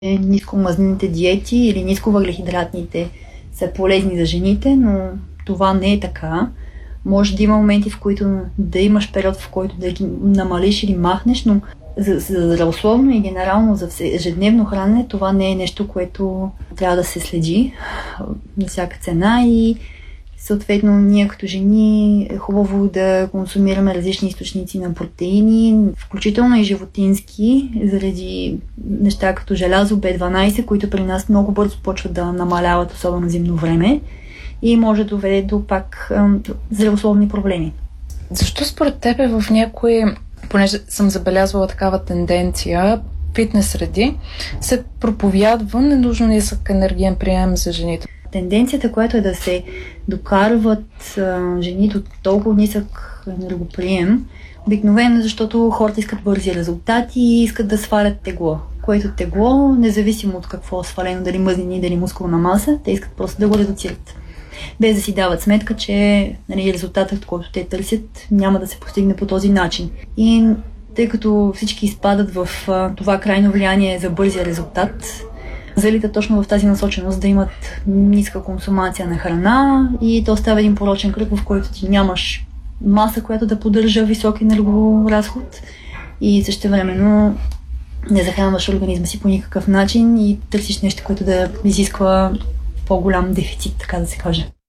Нискомазнините диети или нисковъглехидратните са полезни за жените, но това не е така. Може да има моменти, в които да имаш период, в който да ги намалиш или махнеш, но за здравословно и генерално за ежедневно хранене това не е нещо, което трябва да се следи на всяка цена и съответно ние като жени е хубаво да консумираме различни източници на протеини, включително и животински, заради неща като желязо, B12, които при нас много бързо почват да намаляват, особено зимно време и може да доведе до пак здравословни проблеми. Защо според теб в някои, понеже съм забелязвала такава тенденция, фитнес среди, се проповядва ненужно нисък енергиен прием за жените? Тенденцията, която е да се докарват жените от толкова нисък енергоприем, обикновено защото хората искат бързи резултати и искат да свалят тегло. Което тегло, независимо от какво е свалено, дали мъзнини, дали мускулна маса, те искат просто да го редуцират. Без да си дават сметка, че резултатът, който те търсят, няма да се постигне по този начин. И тъй като всички изпадат в това крайно влияние за бързия резултат, залита точно в тази насоченост да имат ниска консумация на храна и то става един порочен кръг, в който ти нямаш маса, която да поддържа висок енергоразход и същевременно не захранваш организма си по никакъв начин и търсиш нещо, което да изисква по-голям дефицит, така да се каже.